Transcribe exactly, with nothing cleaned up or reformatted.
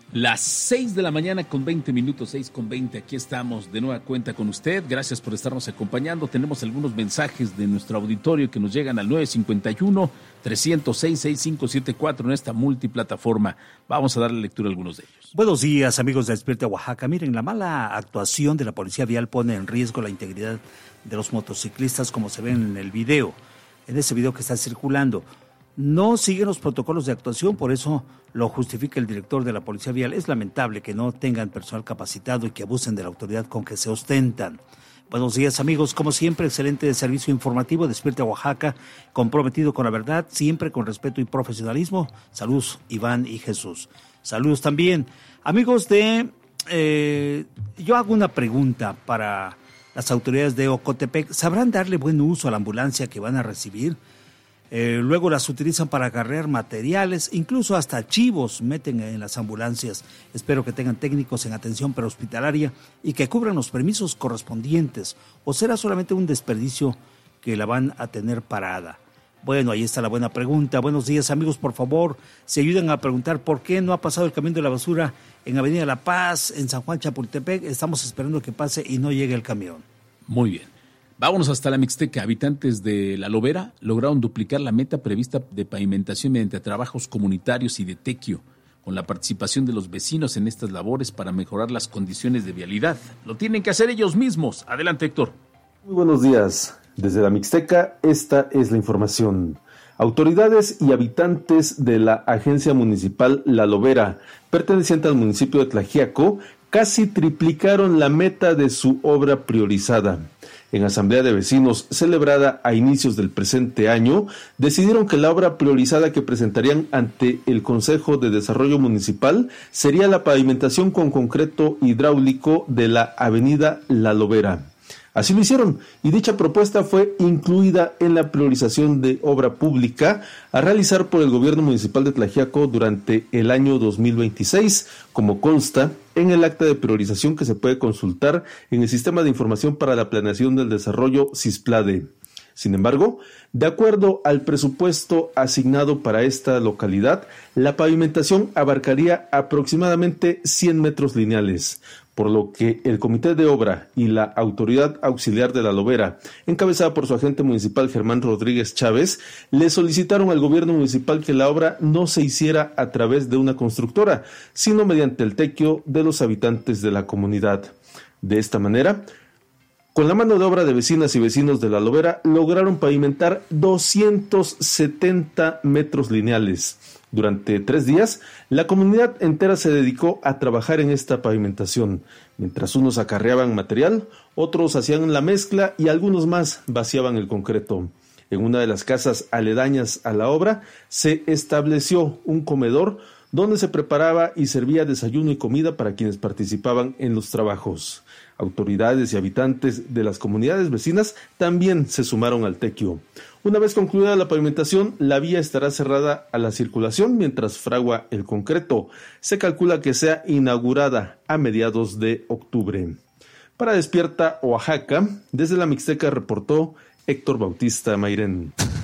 Las seis de la mañana con veinte minutos, seis con veinte, aquí estamos de nueva cuenta con usted. Gracias por estarnos acompañando. Tenemos algunos mensajes de nuestro auditorio que nos llegan al nueve cinco uno, tres cero seis, seis cinco siete cuatro en esta multiplataforma. Vamos a darle lectura a algunos de ellos. Buenos días, amigos de Despierta Oaxaca. Miren, la mala actuación de la policía vial pone en riesgo la integridad de los motociclistas, como se ve en el video, en ese video que está circulando. No siguen los protocolos de actuación, por eso lo justifica el director de la Policía Vial. Es lamentable que no tengan personal capacitado y que abusen de la autoridad con que se ostentan. Buenos días, amigos. Como siempre, excelente servicio informativo. Despierta Oaxaca, comprometido con la verdad, siempre con respeto y profesionalismo. Saludos, Iván y Jesús. Saludos también. Amigos de... Eh, yo hago una pregunta para las autoridades de Ocotepec. ¿Sabrán darle buen uso a la ambulancia que van a recibir? Eh, luego las utilizan para acarrear materiales, incluso hasta chivos meten en las ambulancias. Espero que tengan técnicos en atención prehospitalaria y que cubran los permisos correspondientes, o será solamente un desperdicio que la van a tener parada. Bueno, ahí está la buena pregunta. Buenos días, amigos, por favor, se ayuden a preguntar por qué no ha pasado el camión de la basura en Avenida La Paz, en San Juan Chapultepec. Estamos esperando que pase y no llegue el camión. Muy bien. Vámonos hasta la Mixteca. Habitantes de La Lobera lograron duplicar la meta prevista de pavimentación mediante trabajos comunitarios y de tequio, con la participación de los vecinos en estas labores para mejorar las condiciones de vialidad. Lo tienen que hacer ellos mismos. Adelante, Héctor. Muy buenos días. Desde la Mixteca, esta es la información. Autoridades y habitantes de la Agencia Municipal La Lobera, perteneciente al municipio de Tlaxiaco, casi triplicaron la meta de su obra priorizada. En asamblea de vecinos celebrada a inicios del presente año, decidieron que la obra priorizada que presentarían ante el Consejo de Desarrollo Municipal sería la pavimentación con concreto hidráulico de la avenida La Lobera. Así lo hicieron, y dicha propuesta fue incluida en la priorización de obra pública a realizar por el gobierno municipal de Tlaxiaco durante el año dos mil veintiséis, como consta en el acta de priorización que se puede consultar en el Sistema de Información para la Planeación del Desarrollo SISPLADE. Sin embargo, de acuerdo al presupuesto asignado para esta localidad, la pavimentación abarcaría aproximadamente cien metros lineales, por lo que el Comité de Obra y la Autoridad Auxiliar de La Lobera, encabezada por su agente municipal Germán Rodríguez Chávez, le solicitaron al gobierno municipal que la obra no se hiciera a través de una constructora, sino mediante el tequio de los habitantes de la comunidad. De esta manera, con la mano de obra de vecinas y vecinos de La Lobera, lograron pavimentar doscientos setenta metros lineales. Durante tres días, la comunidad entera se dedicó a trabajar en esta pavimentación. Mientras unos acarreaban material, otros hacían la mezcla y algunos más vaciaban el concreto. En una de las casas aledañas a la obra, se estableció un comedor donde se preparaba y servía desayuno y comida para quienes participaban en los trabajos. Autoridades y habitantes de las comunidades vecinas también se sumaron al tequio. Una vez concluida la pavimentación, la vía estará cerrada a la circulación mientras fragua el concreto. Se calcula que sea inaugurada a mediados de octubre. Para Despierta Oaxaca, desde la Mixteca reportó Héctor Bautista Mairén.